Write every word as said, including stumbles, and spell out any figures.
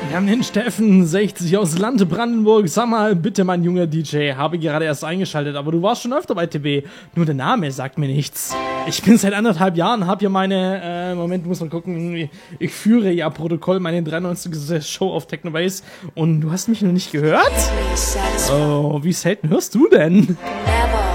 Wir haben den Steffen, sechzig aus Lande Brandenburg. Sag mal, bitte, mein junger D J, habe gerade erst eingeschaltet, aber du warst schon öfter bei T V. Nur der Name sagt mir nichts. Ich bin seit anderthalb Jahren, hab hier meine, äh, Moment, muss mal gucken, ich führe ja Protokoll meine dreiundneunzigste Show auf Technobase und du hast mich noch nicht gehört? Oh, wie selten hörst du denn?